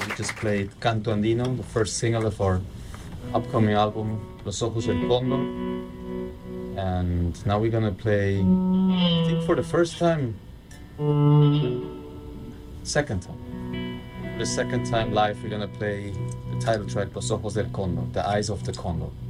We just played Canto Andino, the first single of our upcoming album, Los Ojos del Cóndor. And now we're gonna play, I think for the first time, second time. For the second time live, we're gonna play the title track, Los Ojos del Cóndor, The Eyes of the Condor.